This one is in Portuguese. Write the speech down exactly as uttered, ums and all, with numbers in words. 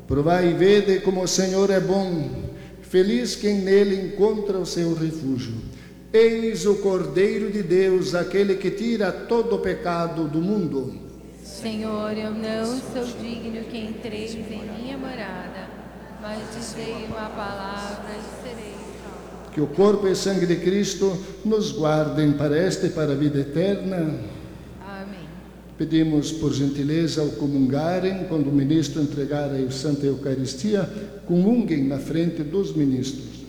Provai e vede como o Senhor é bom, feliz quem nele encontra o seu refúgio. Eis o Cordeiro de Deus, aquele que tira todo o pecado do mundo. Senhor, eu não sou digno que entreis em minha morada, mas dizei uma palavra e serei salvo. Que o corpo e sangue de Cristo nos guardem para esta e para a vida eterna. Amém. Pedimos por gentileza ao comungarem, quando o ministro entregar a Santa Eucaristia, comunguem na frente dos ministros.